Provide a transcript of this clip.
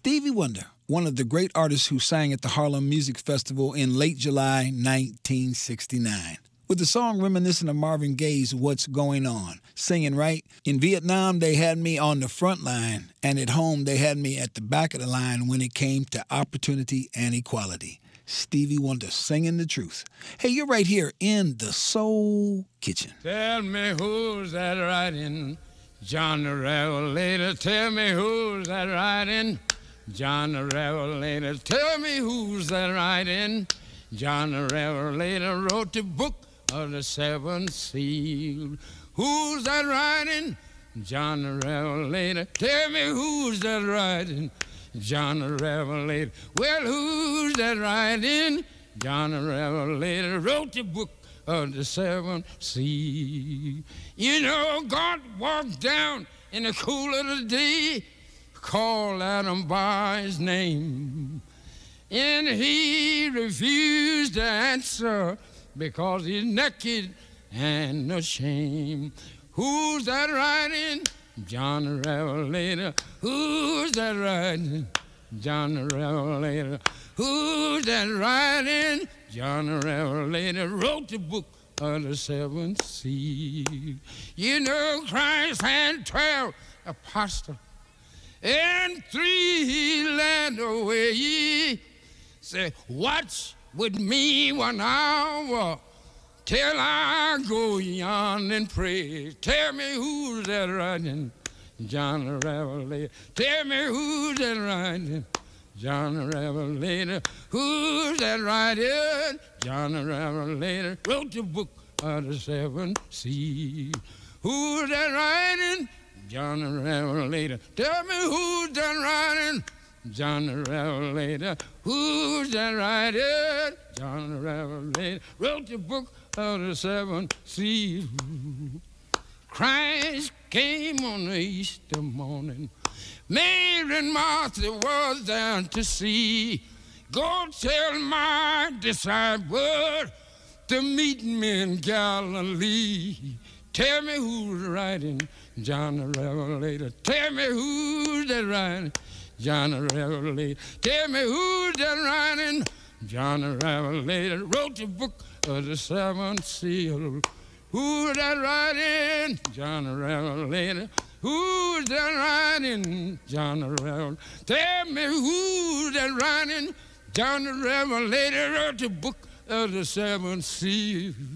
Stevie Wonder, one of the great artists who sang at the Harlem Music Festival in late July 1969. With the song reminiscent of Marvin Gaye's What's Going On, singing right, in Vietnam they had me on the front line, and at home they had me at the back of the line when it came to opportunity and equality. Stevie Wonder singing the truth. Hey, you're right here in the Soul Kitchen. Tell me who's that riding, John the Revelator. Tell me who's that riding, John the Revelator. Tell me who's that riding, John the Revelator. Wrote the book of the seven seals. Who's that riding, John the Revelator. Tell me who's that riding, John the Revelator. Well, who's that riding, John the Revelator. Wrote the book of the seven seals. You know, God walked down in the cool of the day, called Adam by his name, and he refused to answer because he's naked and ashamed. Who's that riding, John the Revelator. Who's that riding, John the Revelator. Who's that riding, John the Revelator. Wrote the book of the seven seals. You know, Christ had 12 apostles, and 3 he led away. Say, watch with me 1 hour till I go yon and pray. Tell me who's that riding, John the Revelator. Tell me who's that riding, John the Revelator. Who's that riding, John the Revelator. Wrote the book of the seven seals. Who's that riding, John the Revelator. Tell me who's that riding, John the Revelator. Who's that riding, John the Revelator. Wrote the book of the seven seals. Christ came on the Easter morning. Mary and Martha was down to see. Go tell my disciples to meet me in Galilee. Tell me who's riding, John the Revelator. Tell me who's that riding, John the Revelator. Tell me who's that riding, John the Revelator. Wrote the book of the seven seals. Who's that riding, John the Revelator. Who's that riding, John the Revelator. Tell me who's that riding, John the Revelator. Wrote the book of the seven seals.